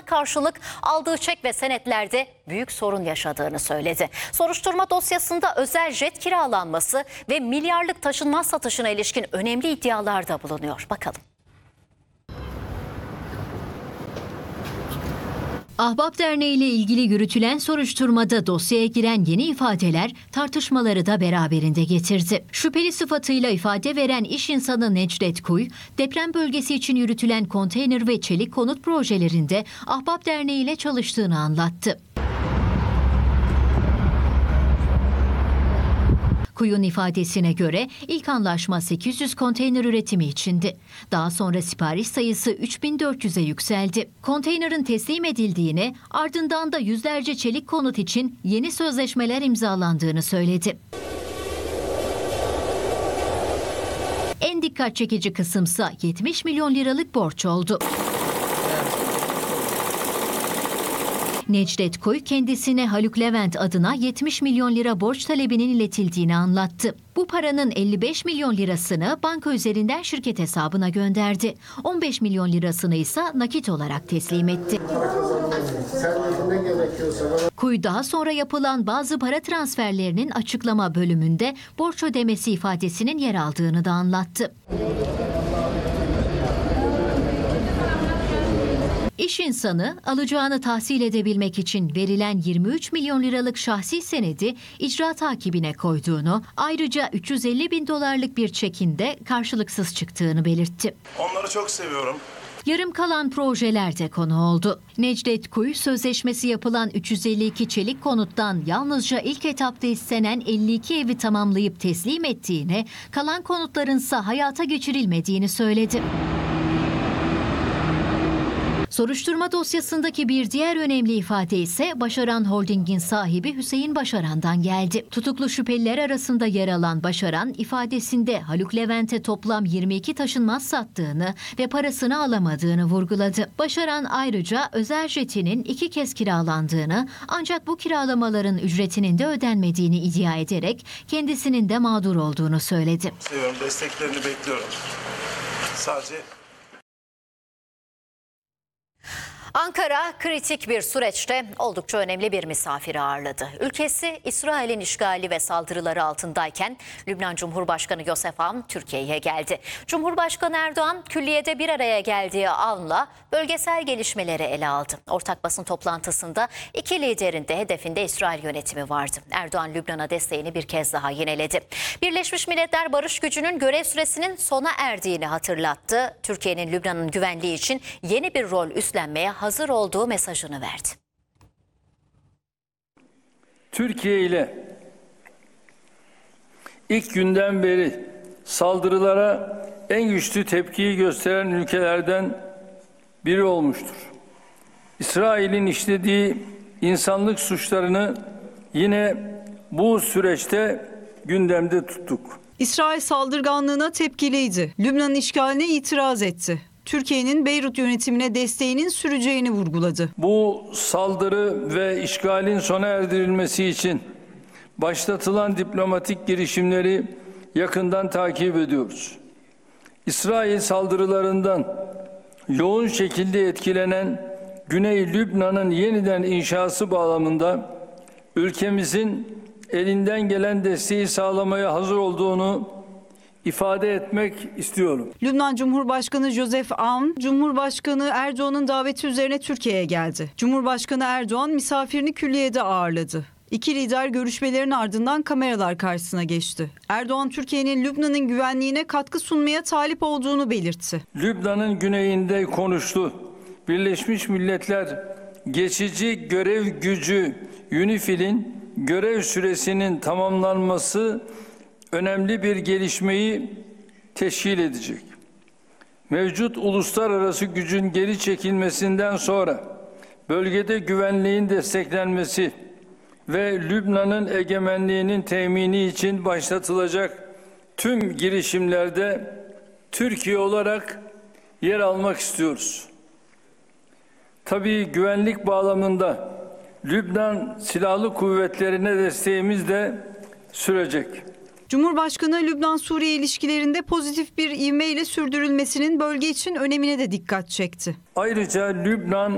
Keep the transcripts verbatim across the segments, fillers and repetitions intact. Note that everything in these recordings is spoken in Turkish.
karşılık aldığı çek ve senetlerde büyük sorun yaşadığını söyledi. Soruşturma dosyasında özel jet kiralanması ve milyarlık taşınmaz satışına ilişkin önemli iddialar da bulunuyor. Bakalım. Ahbap Derneği ile ilgili yürütülen soruşturmada dosyaya giren yeni ifadeler tartışmaları da beraberinde getirdi. Şüpheli sıfatıyla ifade veren iş insanı Necdet Kuy, deprem bölgesi için yürütülen konteyner ve çelik konut projelerinde Ahbap Derneği ile çalıştığını anlattı. Kuyu'nun ifadesine göre ilk anlaşma sekiz yüz konteyner üretimi içindi. Daha sonra sipariş sayısı üç bin dört yüze yükseldi. Konteynerin teslim edildiğini, ardından da yüzlerce çelik konut için yeni sözleşmeler imzalandığını söyledi. En dikkat çekici kısımsa yetmiş milyon liralık borç oldu. Necdet Kuy kendisine Haluk Levent adına yetmiş milyon lira borç talebinin iletildiğini anlattı. Bu paranın elli beş milyon lirasını banka üzerinden şirket hesabına gönderdi. on beş milyon lirasını ise nakit olarak teslim etti. Kuy daha sonra yapılan bazı para transferlerinin açıklama bölümünde borç ödemesi ifadesinin yer aldığını da anlattı. İş insanı alacağını tahsil edebilmek için verilen yirmi üç milyon liralık şahsi senedi icra takibine koyduğunu, ayrıca üç yüz elli bin dolarlık bir çekin de karşılıksız çıktığını belirtti. Onları çok seviyorum. Yarım kalan projeler de konu oldu. Necdet Kuy, sözleşmesi yapılan üç yüz elli iki çelik konuttan yalnızca ilk etapta istenen elli iki evi tamamlayıp teslim ettiğini, kalan konutlarınsa hayata geçirilmediğini söyledi. Soruşturma dosyasındaki bir diğer önemli ifade ise Başaran Holding'in sahibi Hüseyin Başaran'dan geldi. Tutuklu şüpheliler arasında yer alan Başaran, ifadesinde Haluk Levent'e toplam yirmi iki taşınmaz sattığını ve parasını alamadığını vurguladı. Başaran ayrıca özel jetinin iki kez kiralandığını, ancak bu kiralamaların ücretinin de ödenmediğini iddia ederek kendisinin de mağdur olduğunu söyledi. Seviyorum, desteklerini bekliyorum. Sadece... Ankara kritik bir süreçte oldukça önemli bir misafiri ağırladı. Ülkesi İsrail'in işgali ve saldırıları altındayken Lübnan Cumhurbaşkanı Yosef Aoun Türkiye'ye geldi. Cumhurbaşkanı Erdoğan külliyede bir araya geldiği Aoun'la bölgesel gelişmeleri ele aldı. Ortak basın toplantısında iki liderin de hedefinde İsrail yönetimi vardı. Erdoğan Lübnan'a desteğini bir kez daha yineledi. Birleşmiş Milletler barış gücünün görev süresinin sona erdiğini hatırlattı. Türkiye'nin Lübnan'ın güvenliği için yeni bir rol üstlenmeye hazır olduğu mesajını verdi. Türkiye ile ilk günden beri saldırılara en güçlü tepkiyi gösteren ülkelerden biri olmuştur. İsrail'in işlediği insanlık suçlarını yine bu süreçte gündemde tuttuk. İsrail saldırganlığına tepkiliydi. Lübnan'ın işgaline itiraz etti. Türkiye'nin Beyrut yönetimine desteğinin süreceğini vurguladı. Bu saldırı ve işgalin sona erdirilmesi için başlatılan diplomatik girişimleri yakından takip ediyoruz. İsrail saldırılarından yoğun şekilde etkilenen Güney Lübnan'ın yeniden inşası bağlamında ülkemizin elinden gelen desteği sağlamaya hazır olduğunu ifade etmek istiyorum. Lübnan Cumhurbaşkanı Joseph Aoun, Cumhurbaşkanı Erdoğan'ın daveti üzerine Türkiye'ye geldi. Cumhurbaşkanı Erdoğan misafirini külliyede ağırladı. İki lider görüşmelerin ardından kameralar karşısına geçti. Erdoğan, Türkiye'nin Lübnan'ın güvenliğine katkı sunmaya talip olduğunu belirtti. Lübnan'ın güneyinde konuştu. Birleşmiş Milletler geçici görev gücü UNIFIL'in görev süresinin tamamlanması önemli bir gelişmeyi teşkil edecek. Mevcut uluslararası gücün geri çekilmesinden sonra bölgede güvenliğin desteklenmesi ve Lübnan'ın egemenliğinin temini için başlatılacak tüm girişimlerde Türkiye olarak yer almak istiyoruz. Tabii güvenlik bağlamında Lübnan Silahlı Kuvvetlerine desteğimiz de sürecek. Cumhurbaşkanı Lübnan-Suriye ilişkilerinde pozitif bir ivmeyle sürdürülmesinin bölge için önemine de dikkat çekti. Ayrıca Lübnan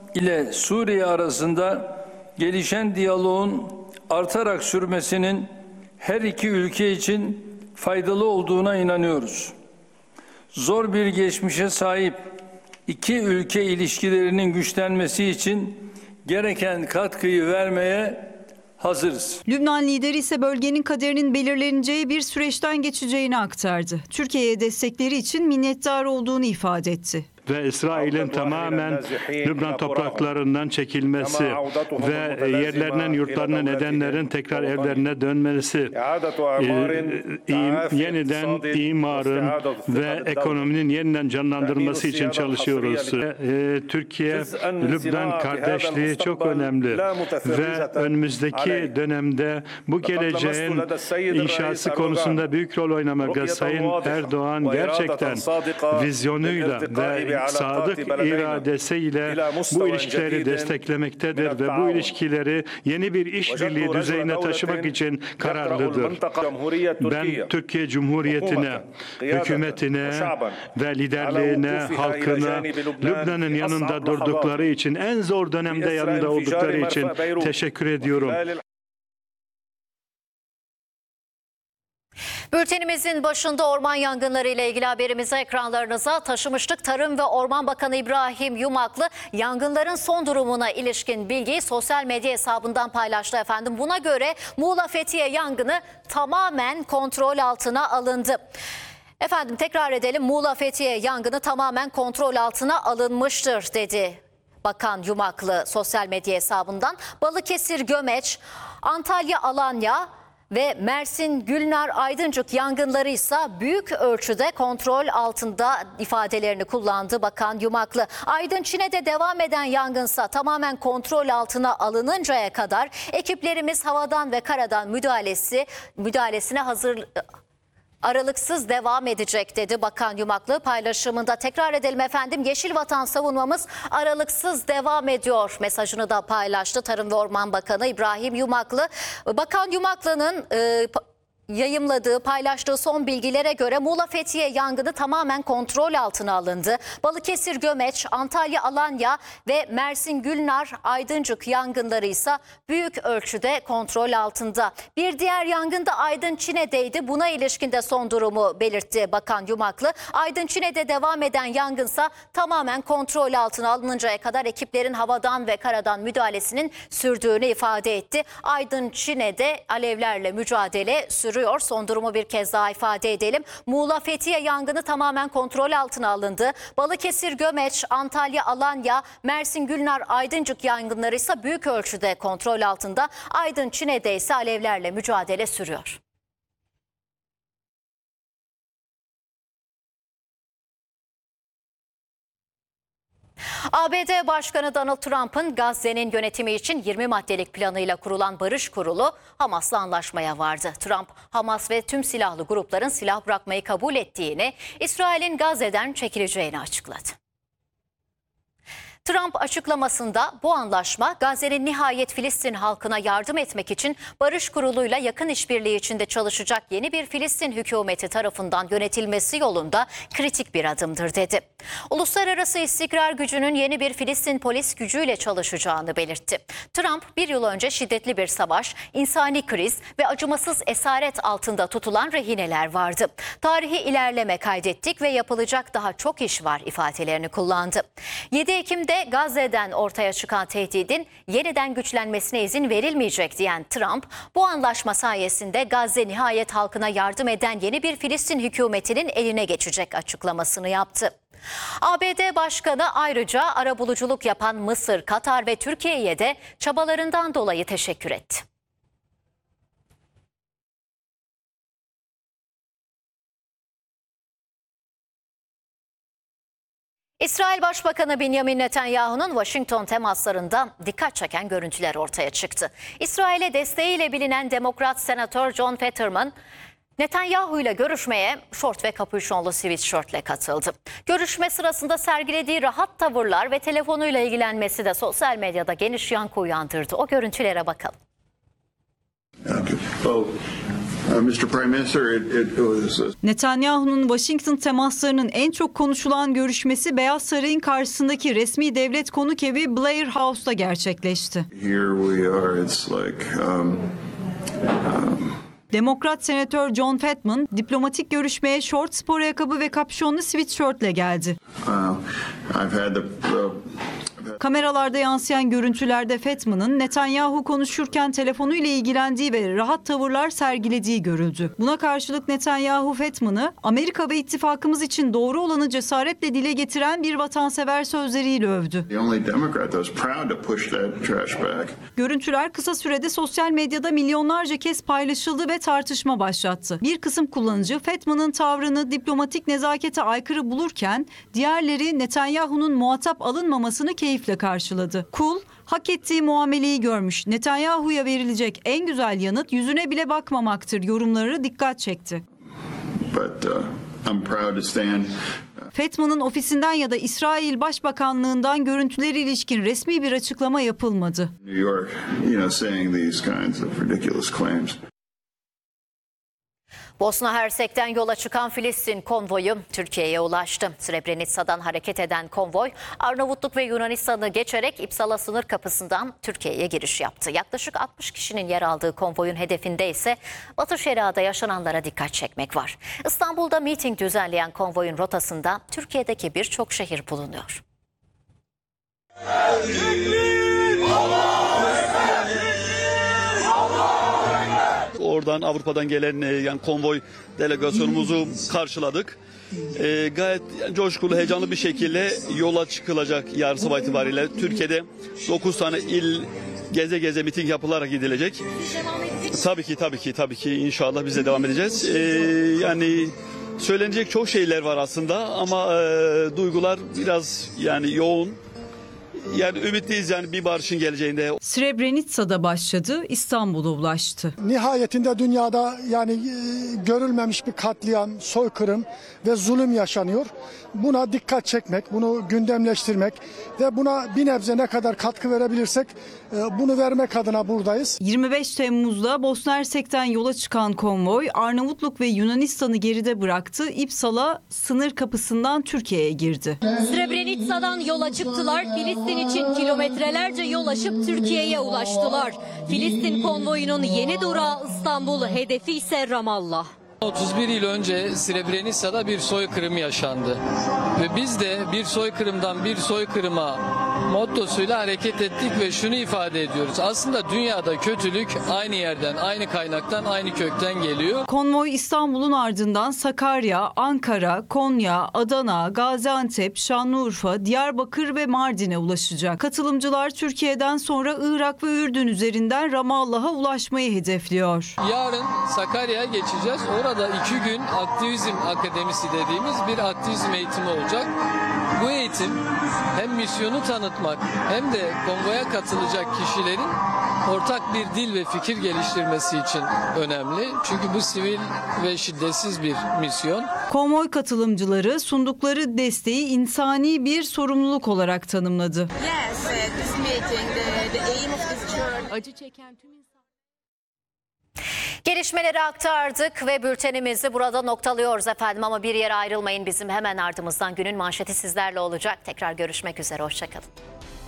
ile Suriye arasında gelişen diyaloğun artarak sürmesinin her iki ülke için faydalı olduğuna inanıyoruz. Zor bir geçmişe sahip iki ülke ilişkilerinin güçlenmesi için gereken katkıyı vermeye hazırız. Lübnan lideri ise bölgenin kaderinin belirleneceği bir süreçten geçeceğini aktardı. Türkiye'ye destekleri için minnettar olduğunu ifade etti. Ve İsrail'in tamamen Lübnan topraklarından çekilmesi ve yerlerinden, yurtlarından edenlerin tekrar evlerine dönmesi, yeniden imarın ve ekonominin yeniden canlandırılması için çalışıyoruz. Türkiye, Lübnan kardeşliği çok önemli ve önümüzdeki dönemde bu geleceğin inşası konusunda büyük rol oynamakta. Sayın Erdoğan gerçekten vizyonuyla ve sadık iradesiyle bu ilişkileri desteklemektedir ve bu ilişkileri yeni bir işbirliği düzeyine taşımak için kararlıdır. Ben Türkiye Cumhuriyeti'ne, hükümetine ve liderliğine, halkına, Lübnan'ın yanında durdukları için, en zor dönemde yanında oldukları için teşekkür ediyorum. Bültenimizin başında orman yangınları ile ilgili haberimizi ekranlarınıza taşımıştık. Tarım ve Orman Bakanı İbrahim Yumaklı yangınların son durumuna ilişkin bilgiyi sosyal medya hesabından paylaştı efendim. Buna göre Muğla Fethiye yangını tamamen kontrol altına alındı. Efendim tekrar edelim, Muğla Fethiye yangını tamamen kontrol altına alınmıştır dedi Bakan Yumaklı sosyal medya hesabından. Balıkesir Gömeç, Antalya Alanya ve Mersin Gülnar Aydıncık yangınları ise büyük ölçüde kontrol altında ifadelerini kullandı Bakan Yumaklı. Aydın Çine'de devam eden yangınsa tamamen kontrol altına alınıncaya kadar ekiplerimiz havadan ve karadan müdahalesi müdahalesine hazır aralıksız devam edecek dedi Bakan Yumaklı paylaşımında. Tekrar edelim efendim, Yeşil Vatan savunmamız aralıksız devam ediyor mesajını da paylaştı Tarım ve Orman Bakanı İbrahim Yumaklı. Bakan Yumaklı'nın e, yayımladığı, paylaştığı son bilgilere göre Muğla Fethiye yangını tamamen kontrol altına alındı. Balıkesir Gömeç, Antalya Alanya ve Mersin Gülnar Aydıncık yangınları ise büyük ölçüde kontrol altında. Bir diğer yangın da Aydın Çine'deydi. Buna ilişkin de son durumu belirtti Bakan Yumaklı. Aydın Çine'de devam eden yangınsa tamamen kontrol altına alınıncaya kadar ekiplerin havadan ve karadan müdahalesinin sürdüğünü ifade etti. Aydın Çine'de alevlerle mücadele sürüyor. Son durumu bir kez daha ifade edelim. Muğla Fethiye yangını tamamen kontrol altına alındı. Balıkesir Gömeç, Antalya Alanya, Mersin Gülnar Aydıncık yangınları ise büyük ölçüde kontrol altında. Aydın Çine'de ise alevlerle mücadele sürüyor. A B D Başkanı Donald Trump'ın Gazze'nin yönetimi için yirmi maddelik planıyla kurulan Barış Kurulu Hamas'la anlaşmaya vardı. Trump, Hamas ve tüm silahlı grupların silah bırakmayı kabul ettiğini, İsrail'in Gazze'den çekileceğini açıkladı. Trump açıklamasında bu anlaşma Gazze'nin nihayet Filistin halkına yardım etmek için Barış Kurulu'yla yakın işbirliği içinde çalışacak yeni bir Filistin hükümeti tarafından yönetilmesi yolunda kritik bir adımdır dedi. Uluslararası istikrar gücünün yeni bir Filistin polis gücüyle çalışacağını belirtti. Trump bir yıl önce şiddetli bir savaş, insani kriz ve acımasız esaret altında tutulan rehineler vardı. Tarihi ilerleme kaydettik ve yapılacak daha çok iş var ifadelerini kullandı. yedi Ekim'de Gazze'den ortaya çıkan tehdidin yeniden güçlenmesine izin verilmeyecek diyen Trump, bu anlaşma sayesinde Gazze nihayet halkına yardım eden yeni bir Filistin hükümetinin eline geçecek açıklamasını yaptı. A B D Başkanı ayrıca arabuluculuk yapan Mısır, Katar ve Türkiye'ye de çabalarından dolayı teşekkür etti. İsrail Başbakanı Benjamin Netanyahu'nun Washington temaslarında dikkat çeken görüntüler ortaya çıktı. İsrail'e desteğiyle bilinen Demokrat Senatör John Fetterman, Netanyahu ile görüşmeye şort ve kapüşonlu sweatshirtle katıldı. Görüşme sırasında sergilediği rahat tavırlar ve telefonuyla ilgilenmesi de sosyal medyada geniş yankı uyandırdı. O görüntülere bakalım. Uh, mister Prime Minister, it, it was uh, Netanyahu'nun Washington temaslarının en çok konuşulan görüşmesi Beyaz Saray'ın karşısındaki resmi devlet konuk evi Blair House'da gerçekleşti. here we are. It's like um, um, Demokrat Senatör John Fetman diplomatik görüşmeye şort, spor ayakkabı ve kapşonlu sweatshirtle geldi. uh, I've had the. Uh, Kameralarda yansıyan görüntülerde Fetman'ın Netanyahu konuşurken telefonuyla ilgilendiği ve rahat tavırlar sergilediği görüldü. Buna karşılık Netanyahu Fetman'ı Amerika ve ittifakımız için doğru olanı cesaretle dile getiren bir vatansever sözleriyle övdü. the only Democrat that was proud to push that trash back. Görüntüler kısa sürede sosyal medyada milyonlarca kez paylaşıldı ve tartışma başlattı. Bir kısım kullanıcı Fetman'ın tavrını diplomatik nezakete aykırı bulurken diğerleri Netanyahu'nun muhatap alınmamasını keyifle karşıladı. Kul, hak ettiği muameleyi görmüş. Netanyahu'ya verilecek en güzel yanıt yüzüne bile bakmamaktır yorumları dikkat çekti. But uh, I'm proud to stand. Fetman'ın ofisinden ya da İsrail Başbakanlığından görüntüleri ilişkin resmi bir açıklama yapılmadı. New York, you know, saying these kinds of ridiculous claims. Bosna Hersek'ten yola çıkan Filistin konvoyu Türkiye'ye ulaştı. Srebrenica'dan hareket eden konvoy Arnavutluk ve Yunanistan'ı geçerek İpsala sınır kapısından Türkiye'ye giriş yaptı. Yaklaşık altmış kişinin yer aldığı konvoyun hedefinde ise Batı Şeria'da yaşananlara dikkat çekmek var. İstanbul'da miting düzenleyen konvoyun rotasında Türkiye'deki birçok şehir bulunuyor. Oradan Avrupa'dan gelen e, yani konvoy delegasyonumuzu karşıladık. E, gayet yani coşkulu, heyecanlı bir şekilde yola çıkılacak yarın sabah itibariyle. Türkiye'de dokuz tane il geze geze miting yapılarak gidilecek. Tabii ki tabii ki tabii ki inşallah biz de devam edeceğiz. E, yani söylenecek çok şeyler var aslında ama e, duygular biraz yani yoğun. Yani ümitliyiz yani bir barışın geleceğinde. Srebrenica'da başladı, İstanbul'a ulaştı. Nihayetinde dünyada yani e, görülmemiş bir katliam, soykırım ve zulüm yaşanıyor. Buna dikkat çekmek, bunu gündemleştirmek ve buna bir nebze ne kadar katkı verebilirsek e, bunu vermek adına buradayız. yirmi beş Temmuz'da Bosna Hersek'ten yola çıkan konvoy Arnavutluk ve Yunanistan'ı geride bıraktı. İpsala sınır kapısından Türkiye'ye girdi. Srebrenica'dan yola çıktılar. Filistin için kilometrelerce yol aşıp Türkiye'ye ulaştılar. Filistin konvoyunun yeni durağı İstanbul, hedefi ise Ramallah. otuz bir yıl önce Srebrenica'da bir soykırım yaşandı ve biz de bir soykırımdan bir soykırıma mottosuyla hareket ettik ve şunu ifade ediyoruz. Aslında dünyada kötülük aynı yerden, aynı kaynaktan, aynı kökten geliyor. Konvoy İstanbul'un ardından Sakarya, Ankara, Konya, Adana, Gaziantep, Şanlıurfa, Diyarbakır ve Mardin'e ulaşacak. Katılımcılar Türkiye'den sonra Irak ve Ürdün üzerinden Ramallah'a ulaşmayı hedefliyor. Yarın Sakarya'ya geçeceğiz. Orada iki gün aktivizm akademisi dediğimiz bir aktivizm eğitimi olacak. Bu eğitim hem misyonu tanıtmak hem de konvoya katılacak kişilerin ortak bir dil ve fikir geliştirmesi için önemli. Çünkü bu sivil ve şiddetsiz bir misyon. Konvoy katılımcıları sundukları desteği insani bir sorumluluk olarak tanımladı. Acı çeken tüm Gelişmeleri aktardık ve bültenimizi burada noktalıyoruz efendim. Ama bir yere ayrılmayın, bizim hemen ardımızdan günün manşeti sizlerle olacak. Tekrar görüşmek üzere, hoşçakalın.